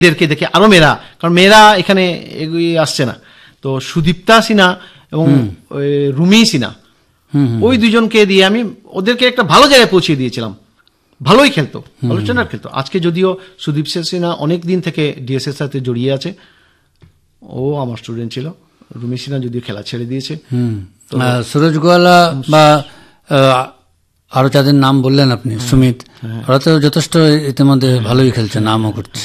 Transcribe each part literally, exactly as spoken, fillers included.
এদেরকে দেখে আরো মেয়েরা, কারণ মেয়েরা এখানে এগিয়ে আসছে না, তো সুদীপ্তা সিনহা এবং রুমি সিনহা ওই দুজনকে দিয়ে আমি ওদেরকে একটা ভালো জায়গায় পৌঁছে দিয়েছিলাম। ভালোই খেলতো, ভালো ট্রেনার খেলতো। আজকে যদিও সুদীপ সিনহা অনেক দিন থেকে ডিএসএর সাথে জড়িয়ে আছে, ও আমার স্টুডেন্ট ছিল। রুমি সিনহা যদিও খেলা ছেড়ে দিয়েছে। সুরজ গোয়ালা বা আরো যাদের নাম বললেন আপনি, সুমিত, ওরা তো যথেষ্ট ইতিমধ্যে ভালোই খেলছে, নামও করছে।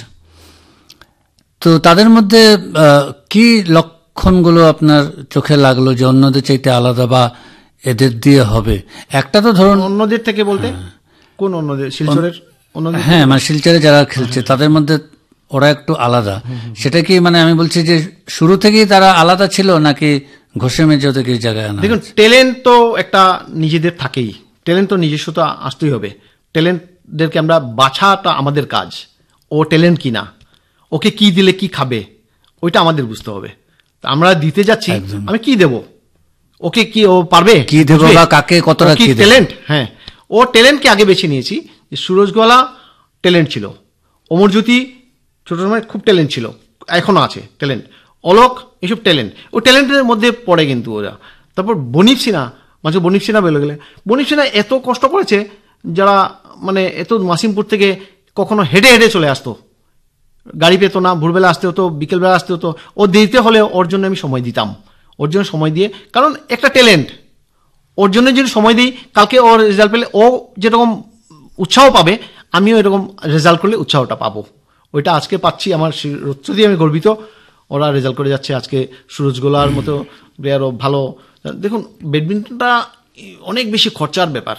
তো তাদের মধ্যে কি লক্ষণগুলো আপনার চোখে লাগলো যে অন্যদের চাইতে আলাদা বা এদের দিয়ে হবে? একটা তো ধরুন অন্যদের থেকে বলতে কোন অন্যদের? শিলচরের অন্যদের? হ্যাঁ, মানে শিলচরে যারা খেলছে তাদের মধ্যে ওরা একটু আলাদা। সেটা কি মানে আমি বলছি যে শুরু থেকেই তারা আলাদা ছিল নাকি ঘষে মেজে থেকে জায়গায় আনা? দেখুন, ট্যালেন্ট তো একটা নিজেদের থাকেই, ট্যালেন্ট তো নিজস্ব তো আসতেই হবে। ট্যালেন্টদেরকে আমরা বাছাটা আমাদের কাজ। ও ট্যালেন্ট কিনা, ওকে কি দিলে কি খাবে, ওইটা আমাদের বুঝতে হবে। আমরা দিতে যাচ্ছি, আমি কি দেব ওকে, কি ও পারবে, কি দেব বা কাকে কতটা কি ট্যালেন্ট। হ্যাঁ, ও ট্যালেন্টকে আগে বেছে নিয়েছি। সুরজ গোয়ালা ট্যালেন্ট ছিল, অমরজ্যোতি ছোট সময় খুব ট্যালেন্ট ছিল, এখনো আছে ট্যালেন্ট, অলোক এসব ট্যালেন্ট, ও ট্যালেন্টের মধ্যে পড়ে কিন্তু ওরা। তারপর বনিপ সিনহা, মাঝে বনিপ সিনহা বলে গেলে, বনিপ সিনহা এত কষ্ট করেছে, যারা মানে এত মাসিমপুর থেকে কখনো হেঁটে হেঁটে চলে আসতো, গাড়ি পেতো না, ভোরবেলা আসতে হতো, বিকেলবেলা আসতে হতো। ও দিতে হলে ওর জন্য আমি সময় দিতাম, ওর জন্য সময় দিয়ে, কারণ একটা ট্যালেন্ট, ওর জন্য যদি সময় দিই, কালকে ওর রেজাল্ট পেলে ও যেরকম উৎসাহ পাবে, আমিও এরকম রেজাল্ট করলে উৎসাহটা পাবো। ওইটা আজকে পাচ্ছি, আমার সত্যি আমি গর্বিত। ওরা রেজাল্ট করে যাচ্ছে। আজকে সুরজ গোলার মতো প্লেয়ারও ভালো। দেখুন, ব্যাডমিন্টনটা অনেক বেশি খরচার ব্যাপার।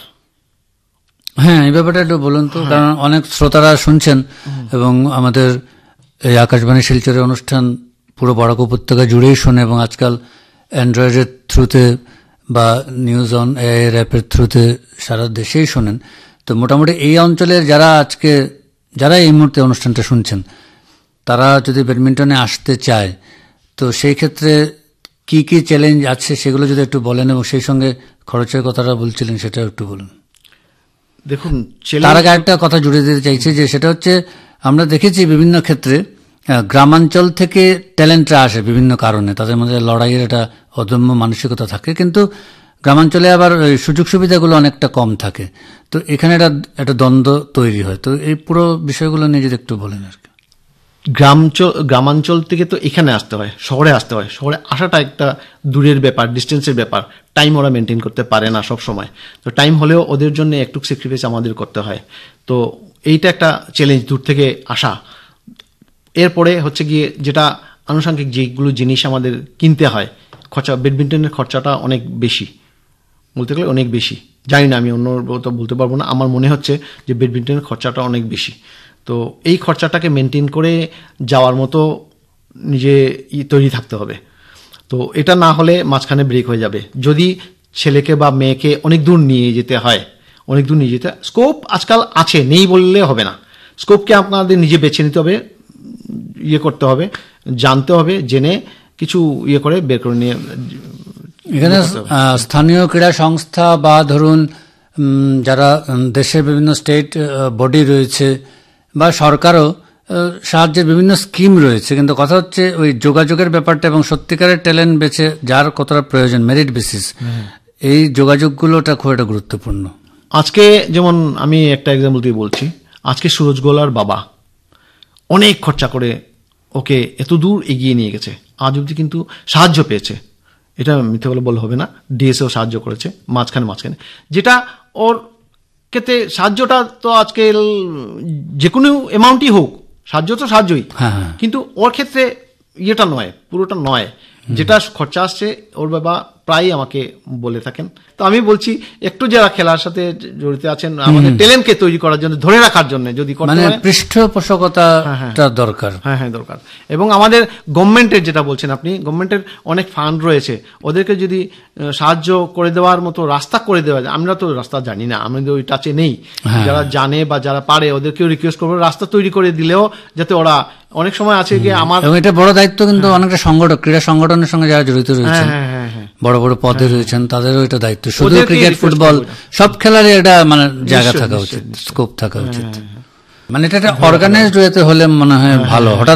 হ্যাঁ, এই ব্যাপারটা একটু বলুন তো, কারণ অনেক শ্রোতারা শুনছেন এবং আমাদের এই আকাশবাণী শিলচরের অনুষ্ঠান পুরো বরাক উপত্যকা জুড়েই শোনে, এবং আজকাল অ্যান্ড্রয়েডের থ্রুতে বা নিউজ অন এর অ্যাপের থ্রুতে সারা দেশেই শোনেন। তো মোটামুটি এই অঞ্চলের যারা আজকে যারা এই মুহূর্তে অনুষ্ঠানটা শুনছেন, তারা যদি ব্যাডমিন্টনে আসতে চায়, তো সেই ক্ষেত্রে কি কি চ্যালেঞ্জ আছে সেগুলো যদি একটু বলেন, এবং সেই সঙ্গে খরচের কথাটা বলছিলেন সেটা একটু বলুন। দেখুন, তার আগে একটা কথা জুড়ে দিতে চাইছি, যে সেটা হচ্ছে আমরা দেখেছি বিভিন্ন ক্ষেত্রে গ্রামাঞ্চল থেকে ট্যালেন্টরা আসে বিভিন্ন কারণে, তাদের মধ্যে লড়াইয়ের একটা অদম্য মানসিকতা থাকে, কিন্তু গ্রামাঞ্চলে আবার সুযোগ সুবিধাগুলো অনেকটা কম থাকে। তো এখানে একটা একটা দ্বন্দ্ব তৈরি হয়। তো এই পুরো বিষয়গুলো নিয়ে যদি একটু বলেন আর কি। গ্রামাঞ্চল গ্রামাঞ্চল থেকে তো এখানে আসতে হয়, শহরে আসতে হয়। শহরে আসাটা একটা দূরের ব্যাপার, ডিস্টেন্সের ব্যাপার, টাইম ওরা মেনটেন করতে পারে না সব সময়। তো টাইম হলেও ওদের জন্য একটু স্যাক্রিফাইস আমাদের করতে হয়। তো এইটা একটা চ্যালেঞ্জ, দূর থেকে আসা। এরপরে হচ্ছে গিয়ে যেটা আনুষঙ্গিক যেগুলো জিনিস আমাদের কিনতে হয়, খরচা, ব্যাডমিন্টনের খরচাটা অনেক বেশি, বলতে গেলে অনেক বেশি। জানি না, আমি অন্য বলতে পারবো না, আমার মনে হচ্ছে যে ব্যাডমিন্টনের খরচাটা অনেক বেশি। তো এই খরচাটাকে মেনটেন করে যাওয়ার মতো নিজে তৈরি থাকতে হবে। তো এটা না হলে মাঝখানে ব্রেক হয়ে যাবে। যদি ছেলেকে বা মেয়েকে অনেক দূর নিয়ে যেতে হয়, অনেক দূর নিয়ে যেতে, স্কোপ আজকাল আছে, নেই বললে হবে না। স্কোপকে আপনাদের নিজে বেছে নিতে হবে, ইয়ে করতে হবে, জানতে হবে, জেনে কিছু ইয়ে করে বের করে নিয়ে। এখানে স্থানীয় ক্রীড়া সংস্থা বা ধরুন যারা দেশের বিভিন্ন স্টেট বডি রয়েছে বা সরকারও সাহায্যের বিভিন্ন স্কিম রয়েছে, কিন্তু কথা হচ্ছে ওই যোগাযোগের ব্যাপারটা এবং সত্যিকারের ট্যালেন্ট বেছে যার কতটা প্রয়োজন, মেরিট বেসিস, এই যোগাযোগগুলোটা খুব একটা গুরুত্বপূর্ণ। আজকে যেমন আমি একটা এক্সাম্পল দিয়ে বলছি, আজকে সুরজ গোলার বাবা অনেক খরচা করে ওকে এত দূর এগিয়ে নিয়ে গেছে, আজ অব্দি কিন্তু সাহায্য পেয়েছে। এটা মিথ্যে বলে বলা হবে না, ডিএসও সাহায্য করেছে মাঝখানে মাঝখানে যেটা ওর ক্ষেত্রে সাহায্যটা তো আজকে যে কোনো অ্যামাউন্টই হোক, সাহায্য তো সাহায্যই, কিন্তু ওর ক্ষেত্রে ইয়েটা নয়, পুরোটা নয়। যেটা খরচা আসছে ওর বাবা প্রায় আমাকে বলে থাকেন। তো আমি বলছি একটু যারা খেলার সাথে জড়িত আছেন, আমাদের ট্যালেন্টকে তৈরি করার জন্য, ধরে রাখার জন্য, যদি মানে পৃষ্ঠপোষকতা দরকার, হ্যাঁ হ্যাঁ দরকার। এবং আমাদের গভর্নমেন্টের যেটা বলছেন আপনি, গভর্নমেন্টের অনেক ফান্ড রয়েছে, ওদেরকে যদি সাহায্য করে দেওয়ার মতো রাস্তা করে দেওয়া যায়। আমরা তো রাস্তা জানি না, আমাদের ওই টাচে নেই। যারা জানে বা যারা পারে ওদেরকেও রিকোয়েস্ট করবো রাস্তা তৈরি করে দিলেও, যাতে ওরা অনেক সময় আছে গিয়ে আমার, এটা বড় দায়িত্ব কিন্তু অনেকটা সংগঠন, ক্রীড়া সংগঠনের সঙ্গে যারা জড়িত রয়েছেন, বড় বড় পদে রয়েছেন, তাদেরও এটা দায়িত্ব। শুধু ক্রিকেট, ফুটবল, সব খেলারই একটা মানে জায়গা থাকা উচিত, স্কোপ থাকা উচিত। মানে এটা একটা অর্গানাইজড ওয়েতে হলে মনে হয় ভালো। হঠাৎ